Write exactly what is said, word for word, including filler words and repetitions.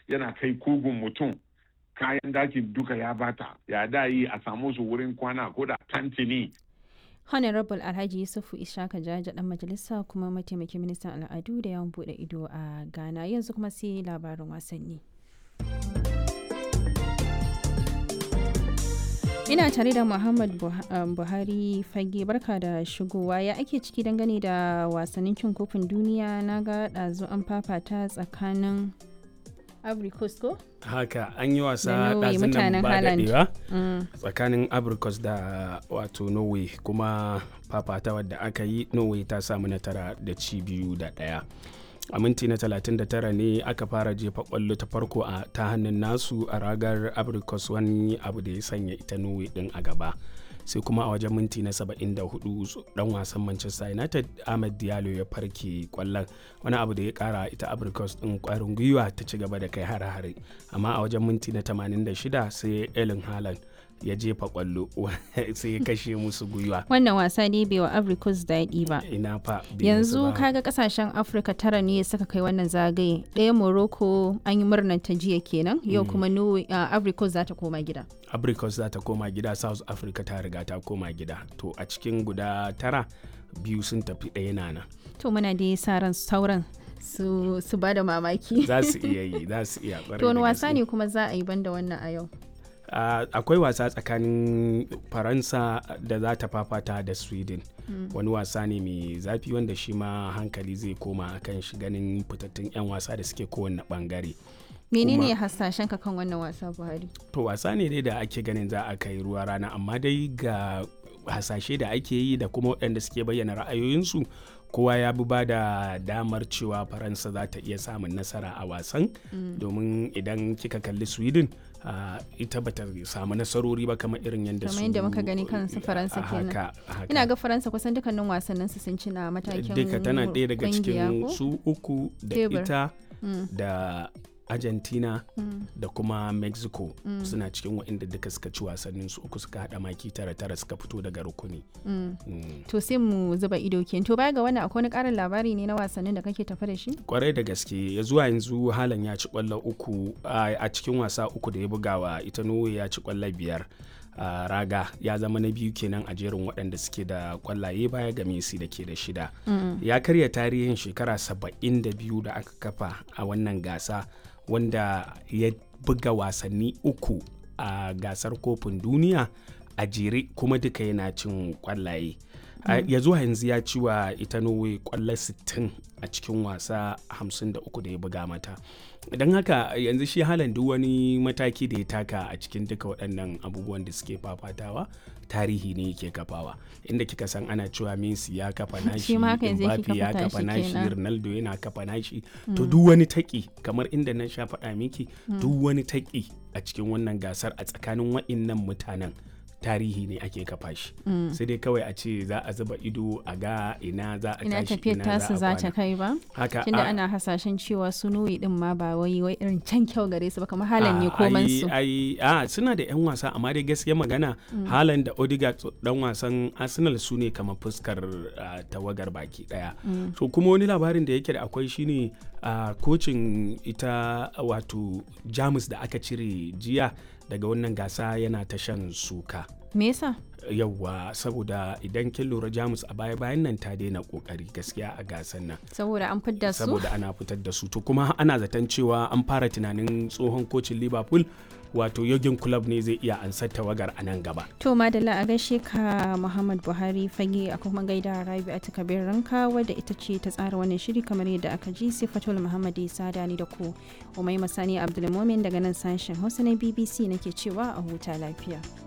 yana kai kugun mutum, kayan dakin duka ya bata, ya da yi a samu su wurin kwana ko da tantini. Honorable Alhaji Yusufu Ishaka Jaja dan majalisa kuma mataimakin ministan al'adu da yawan bude ido a Ghana. Yanzu kuma sai labarin wasanni. Ina tare da Muhammad Buhari Fage, barka da shigowa. Ya ake ciki dangane da wasannin cin kofin duniya? Na ga ɗazu an fafata tsakanin Ivory Coast ko? Haka an yi wasa ɗazun nan ba daɗewa tsakanin Ivory Coast da wato Norway, kuma fafata wadda aka yi Norway ta samu nasara da ci biyu da ɗaya. A minti na talatin da tara ne aka fara jefa kwallo ta farko a ta hannun nasu a ragar Ivory Coast, wani abu da ya sanya ita Norway din a gaba. Sai kuma a wajen minti na saba'in da hudu dan wasan Manchester United Ahmed Diallo ya farke kwallon, wani abu da ya kara ita Ivory Coast din kwarin gwiwa ta ci gaba da kai hare-hare. Amma a wajen minti na tamanin da shida sai Erling Haaland ya jefa kwallo sai ya kashe musu gwiwa. Wannan wasa ne bai wa Ivory Coast daɗi ba. Ina fa yanzu kaga kasashen Afirka tara ne suka kai wannan zagaye. Ɗaya Morocco an yi murnar ta jiya kenan, yau kuma Ivory Coast za ta koma gida. Ivory Coast za ta koma gida, South Africa ta riga ta koma gida. To a cikin guda tara biyu sun tafi, ɗaya nana. To muna da sa ran sauran su su bada mamaki. Za su iya yi, za su iya. To wani wasa ne kuma za a yi banda wannan a yau? Uh, akwai wasa tsakanin Faransa da za ta fafata da Sweden. Mm. Wani wasa ne mai zafi wanda shi ma hankali zai koma kan shi, ganin fitattun 'yan wasa da suke kowane bangare. Menene hasashen ka kan wannan wasa, Buhari? To wasa ne dai da ake ganin za a kai ruwa rana, amma dai ga hasashe da ake yi da kuma waɗanda suke bayyana ra'ayoyinsu, kowa ya bi ba da damar cewa Faransa za ta iya samun nasara a wasan. Mm. Domin idan kika kalli Sweden, Uh, ita bata samu nasarori ba kamar irin yadda su, kamar yadda muka gani kansu Faransa kenan. Ina ga Faransa kusan dukkanin wasannin su sun ci na matakin duka, tana ɗaya daga cikin su uku da Tebur. Ita mm. da Argentina mm. da kuma Mexico mm. suna cikin waɗanda duka suka ci wasannin su uku, suka hada maki tara tara, suka fito daga rukuni. Mm. Mm. To sai mu zuba ido kenan. To baya ga wannan akwai wani ƙarin labari ne na wasannin da kake tafa da shi? Kwarai da gaske, ya zuwa yanzu Haaland ya ci kwallo uku a cikin wasa uku da ya bugawa ita Norway, ya ci kwallo biyar. Uh, raga ya zama na biyu kenan a jerin waɗanda suke da kwallaye baya ga Messi da ke da shida. Mm. Ya karya tarihin shekara saba'in da biyu da aka kafa a wannan gasa, wanda ya buga wasanni uku a gasar kofin duniya a jere kuma duka yana cin kwallaye. Mm. Uh, ya zuwa yanzu ya ci wa ita Norway kwallo sittin a cikin wasa hamsin da uku da ya buga mata. Don haka yanzu shi Haaland duk wani mataki da ya taka a cikin duka waɗannan abubuwan da suke fafatawa, tarihi ne yake kafawa. Inda kika san ana cewa Messi ya kafa nashi, Mbappe ya kafa nashi, Ronaldo yana kafa nashi. Mm. To duk wani taki, kamar inda na sha faɗa miki, mm. duk wani taki a cikin wannan gasar a tsakanin waɗannan mutanen tarihi ne ake kafa shi. Mm. Sai dai kawai a ce za a zuba ido a ga ina za a tashi, ina tasu za ta kai ba. Haka tunda ana hasashen cewa su Norway din ma ba wai wai irin can kyau gare su ba, kamar Haaland ne koman su. Ai a suna da yan wasa, amma dai gaskiya magana mm. Haaland da Odegaard dan wasan Arsenal su ne kamar fuskar uh, tawagar baki daya. Mm. So kuma wani labarin da yake da akwai shine uh, kocin ita wato Jamus da aka cire jiya daga wannan gasa yana ta shan suka. Me yasa? Yawwa, saboda idan kin lura Jamus a baya bayan nan ta daina kokari gaskiya a gasan nan. Saboda an fitar da su? Saboda ana fitar da su. To kuma ana zaton cewa an fara tunanin tsohon kocin Liverpool wato Jurgen Klopp ne zai iya ansar tawagar a nan gaba. To madalla, a gaishe ka Muhammad Buhari Fage, a kuma gaida Rabi'atu Kabir Ranka wadda ita ce ta tsara wannan shiri kamar yadda aka ji. Sifatul Muhammad Isa Dani da ku Umaima Sani Abdulmumin daga nan sashen Hausa na B B C nake cewa a huta lafiya.